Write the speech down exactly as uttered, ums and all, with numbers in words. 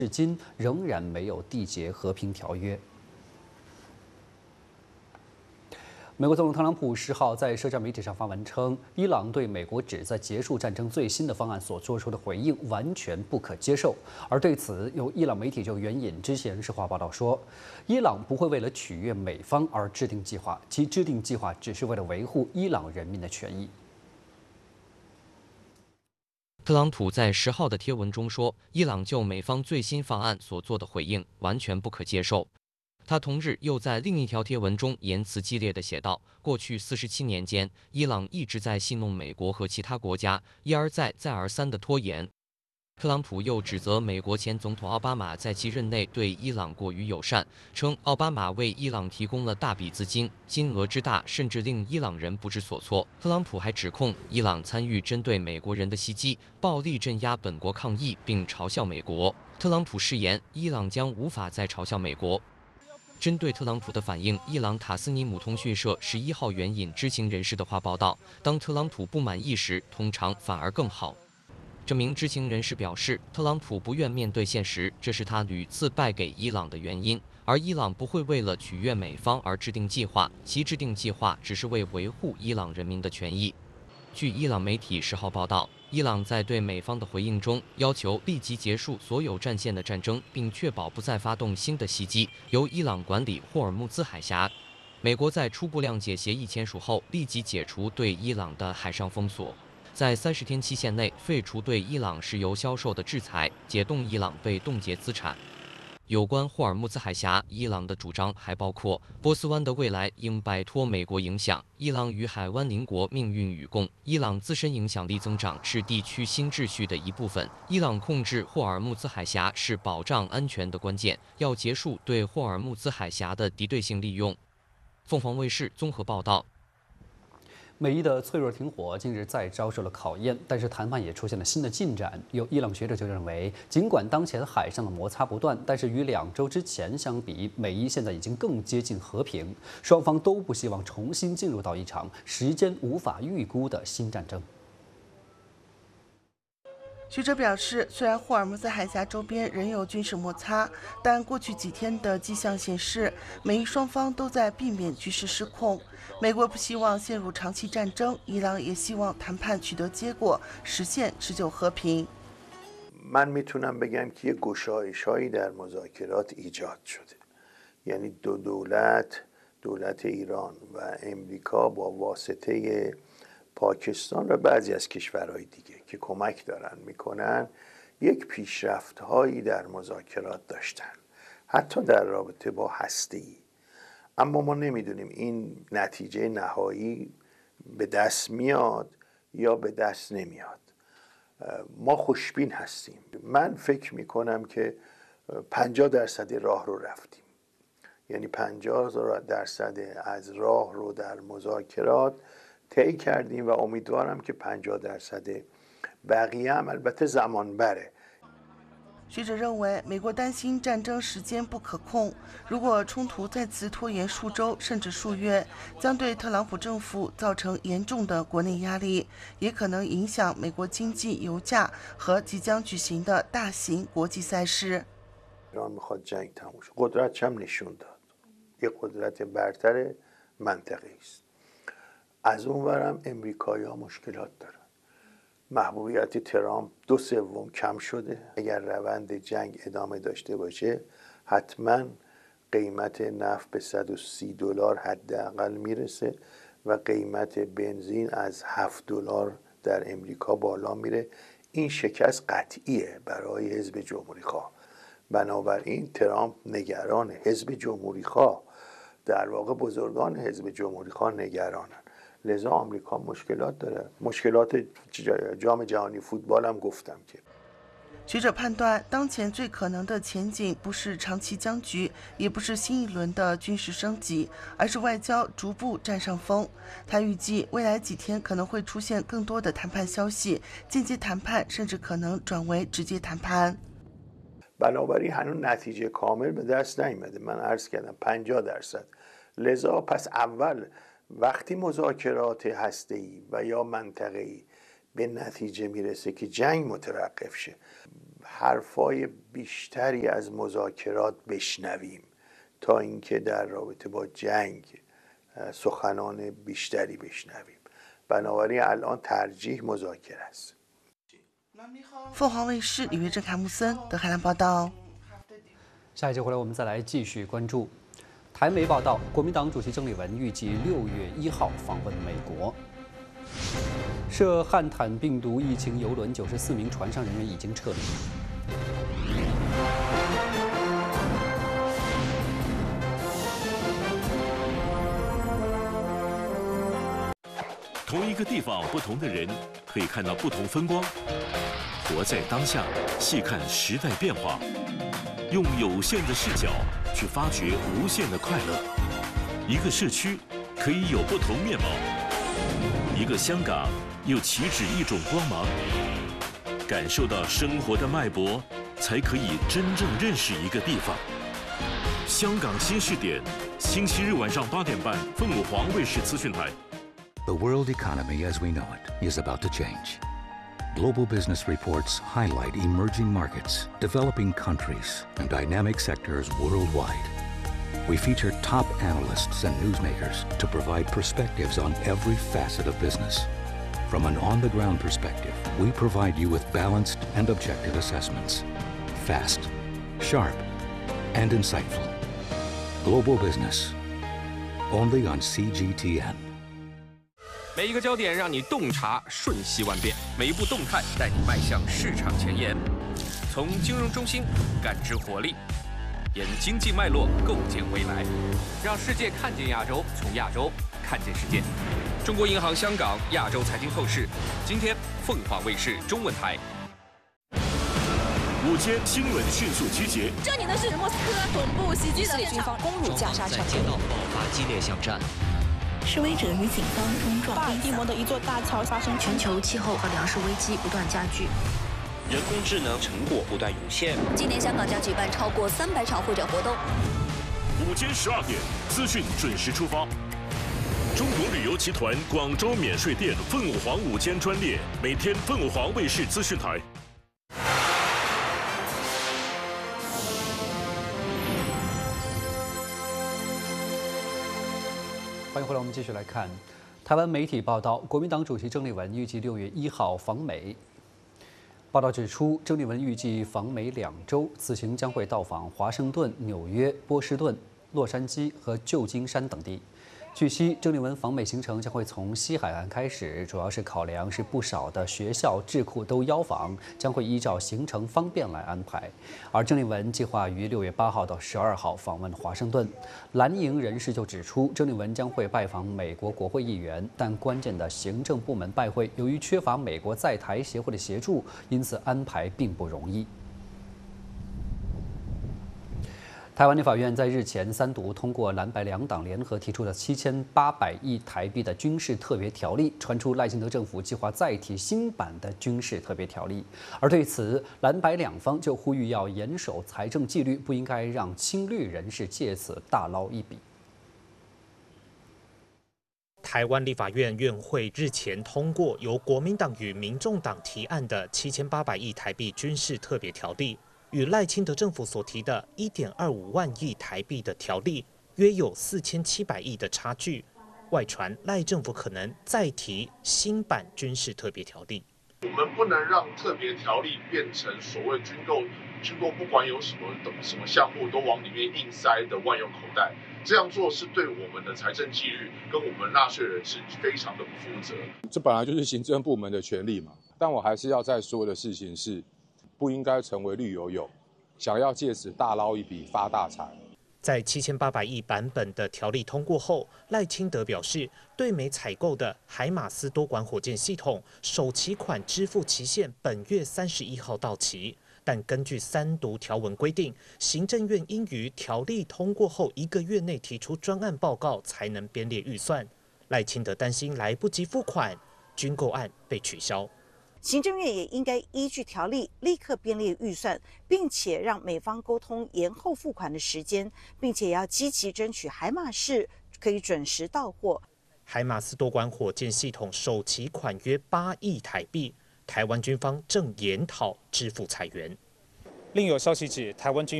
至今仍然没有缔结和平条约。美国总统特朗普十号在社交媒体上发文称，伊朗对美国旨在结束战争最新的方案所做出的回应完全不可接受。而对此，有伊朗媒体就援引知情人士话报道说，伊朗不会为了取悦美方而制定计划，其制定计划只是为了维护伊朗人民的权益。 特朗普在十号的贴文中说，伊朗就美方最新方案所做的回应完全不可接受。他同日又在另一条贴文中言辞激烈地写道：“过去四十七年间，伊朗一直在戏弄美国和其他国家，一而再、再而三地拖延。”特朗普又指责美国前总统奥巴马在其任内对伊朗过于友善，称奥巴马为伊朗提供了大笔资金，金额之大甚至令伊朗人不知所措。特朗普还指控伊朗参与针对美国人的袭击，暴力镇压本国抗议，并嘲笑美国。特朗普誓言，伊朗将无法再嘲笑美国。针对特朗普的反应，伊朗塔斯尼姆通讯社十一号援引知情人士的话报道：当特朗普不满意时，通常反而更好。这名知情人士表示，特朗普不愿面对现实，这是他屡次败给伊朗的原因。而伊朗不会为了取悦美方而制定计划，其制定计划只是为维护伊朗人民的权益。据伊朗媒体十号报道，伊朗在对美方的回应中要求立即结束所有战线的战争，并确保不再发动新的袭击，由伊朗管理霍尔木兹海峡。美国在初步谅解协议签署后，立即解除对伊朗的海上封锁，在三十天期限内废除对伊朗石油销售的制裁，解冻伊朗被冻结资产。有关霍尔木兹海峡，伊朗的主张还包括波斯湾的未来应摆脱美国影响，伊朗与海湾邻国命运与共，伊朗自身影响力增长是地区新秩序的一部分，伊朗控制霍尔木兹海峡是保障安全的关键，要结束对霍尔木兹海峡的敌对性利用。凤凰卫视综合报道。 美伊的脆弱停火近日再遭受了考验，但是谈判也出现了新的进展。有伊朗学者就认为，尽管当前海上的摩擦不断，但是与两周之前相比，美伊现在已经更接近和平，双方都不希望重新进入到一场时间无法预估的新战争。 学者表示，虽然霍尔木兹海峡周边仍有军事摩擦，但过去几天的迹象显示，美伊双方都在避免局势失控。美国不希望陷入长期战争，伊朗也希望谈判取得结果，实现持久和平。 من میتونم بگم که یه گشایش‌هایی در مذاکرات ایجاد شده. یعنی دو دولت، دولت ایران و امریکا با واسطه پاکستان و بعضی از کشورهای دیگه که کمک دارن میکنن یک پیشرفت‌هایی در مذاکرات داشتن، حتی در رابطه با هسته‌ای. اما ما نمیدونیم این نتیجه نهایی به دست میاد یا به دست نمیاد. ما خوشبین هستیم. من فکر میکنم که پنجاه درصد راه رو رفتیم. یعنی پنجاه درصد از راه رو در مذاکرات طی کردیم و امیدوارم که پنجاه درصد بقیه هم البته زمان بره. 学者认为，美国担心战争时间不可控，如果冲突再次拖延数周甚至数月，将对特朗普政府造成严重的国内压力，也可能影响美国经济、油价和即将举行的大型国际赛事。 ایران میخواد جنگ تموم شه. قدرت هم نشون داد. یک قدرت برتر منطقه است. از اونورم امریکایی‌ها مشکلات دارن. محبوبیت ترامپ دو سوم کم شده. اگر روند جنگ ادامه داشته باشه حتما قیمت نفت به صد و سی دلار حداقل میرسه و قیمت بنزین از هفت دلار در امریکا بالا میره. این شکست قطعیه برای حزب جمهوری خواه. بنابراین ترامپ نگران حزب جمهوری خواه، در واقع بزرگان حزب جمهوری خواه نگرانن. لذا آمریکا مشکلات داره. مشکلات جام جهانی فوتبال هم گفتم که 学者判断，当前最可能的前景不是长期僵局，也不是新一轮的军事升级，而是外交逐步占上风。他预计未来几天可能会出现更多的谈判消息，间接谈判甚至可能转为直接谈判。 بنابراین هنوز نتیجه کامل به دست نیامده. من عرض کردم پنجاه درصد. لذا پس اول وقتی مذاکرات هسته‌ای و یا منطقه‌ای به نتیجه میرسه که جنگ متوقف شه، حرفای بیشتری از مذاکرات بشنویم تا اینکه در رابطه با جنگ سخنان بیشتری بشنویم. بنابراین الان ترجیح مذاکره است. 凤凰卫视里约郑凯木森德海兰报道。 下一节回来，我们再来继续关注。台媒报道，国民党主席郑丽文预计六月一号访问美国。涉汉坦病毒疫情邮轮九十四名船上人员已经撤离。 同一个地方，不同的人可以看到不同风光。活在当下，细看时代变化，用有限的视角去发掘无限的快乐。一个社区可以有不同面貌，一个香港又岂止一种光芒。感受到生活的脉搏，才可以真正认识一个地方。香港新视点，星期日晚上八点半，凤凰卫视资讯台。 The world economy as we know it is about to change. Global business reports highlight emerging markets, developing countries, and dynamic sectors worldwide. We feature top analysts and newsmakers to provide perspectives on every facet of business. From an on-the-ground perspective, we provide you with balanced and objective assessments. Fast, sharp, and insightful. Global business, only on C G T N. 每一个焦点让你洞察瞬息万变，每一步动态带你迈向市场前沿。从金融中心感知活力，沿经济脉络构建未来，让世界看见亚洲，从亚洲看见世界。中国银行香港亚洲财经透视，今天凤凰卫视中文台。 午间新闻迅速集结。 这里呢是莫斯科总部袭击的军方攻入加沙城， 在街道爆发激烈巷战。 示威者与警方冲撞。巴尔的摩的一座大桥发生全球气候和粮食危机不断加剧， 人工智能成果不断涌现。 今年香港将举办超过三百场会展活动。 午间十二点，资讯准时出发。中国旅游集团广州免税店凤凰午间专列，每天凤凰卫视资讯台。 欢迎回来，我们继续来看。台湾媒体报道，国民党主席郑丽文预计六月一号访美。报道指出，郑丽文预计访美两周，此行将会到访华盛顿、纽约、波士顿、洛杉矶和旧金山等地。据悉，郑丽文访美行程将会从西海岸开始，主要是考量是不少的学校、智库都邀访，将会依照行程方便来安排。而郑丽文计划于六月八号到十二号访问华盛顿。蓝营人士就指出，郑丽文将会拜访美国国会议员，但关键的行政部门拜会由于缺乏美国在台协会的协助，因此安排并不容易。 台湾立法院在日前三读通过蓝白两党联合提出的七千八百亿台币的军事特别条例，传出赖清德政府计划再提新版的军事特别条例。而对此，蓝白两方就呼吁要严守财政纪律，不应该让亲绿人士借此大捞一笔。 台湾立法院院会日前通过由国民党与民众党提案的七千八百亿台币军事特别条例。 与赖清德政府所提的 一点二五万亿台币的条例，约有四千七百亿的差距。外传赖政府可能再提新版军事特别条例。 我们不能让特别条例变成所谓军购，军购不管有什么什么项目都往里面硬塞的万用口袋。这样做是对我们的财政纪律跟我们纳税人是非常的不负责。 这本来就是行政部门的权利嘛，但我还是要再说的事情是。 不应该成为绿油油，想要借此大捞一笔发大财。 在七千八百亿版本的条例通过后，赖清德表示，对美采购的海马斯多管火箭系统首期款支付期限本月三十一号到期，但根据三读条文规定，行政院应于条例通过后一个月内提出专案报告，才能编列预算。赖清德担心来不及付款，军购案被取消。 行政院也应该依据条例立刻编列预算，并且让美方沟通延后付款的时间，并且要积极争取海马式可以准时到货。 海马斯多管火箭系统首期款约八亿台币，台湾军方正研讨支付裁员。 另有消息指，台湾军